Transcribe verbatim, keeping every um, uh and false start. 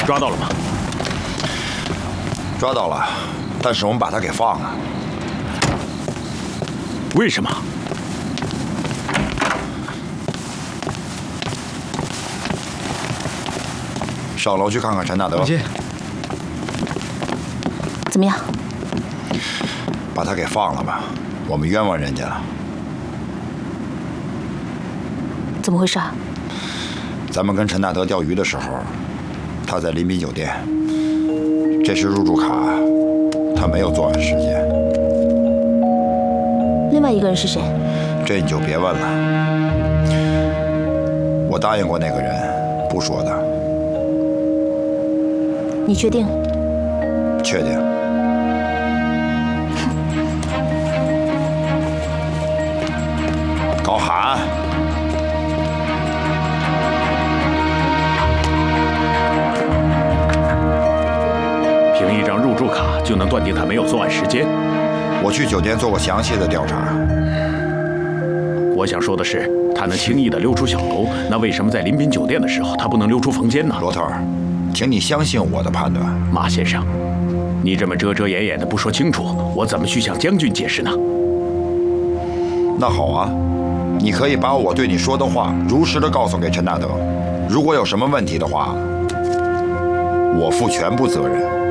抓到了吗？ 抓到了，但是我们把他给放了。 为什么？ 上楼去看看陈大德。 放心。 怎么样？ 把他给放了吧，我们冤枉人家了。 怎么回事？ 咱们跟陈大德钓鱼的时候，他在临滨酒店，这是入住卡，他没有作案时间。 另外一个人是谁？ 这你就别问了，我答应过那个人，不说的。 你确定？ 确定。高喊！ 凭一张入住卡就能断定他没有作案时间？ 我去酒店做过详细的调查。 我想说的是，他能轻易地溜出小楼，那为什么在临滨酒店的时候他不能溜出房间呢？ 罗特，请你相信我的判断。 马先生，你这么遮遮掩掩的不说清楚，我怎么去向将军解释呢？ 那好啊，你可以把我对你说的话如实的告诉给陈大德，如果有什么问题的话，我负全部责任。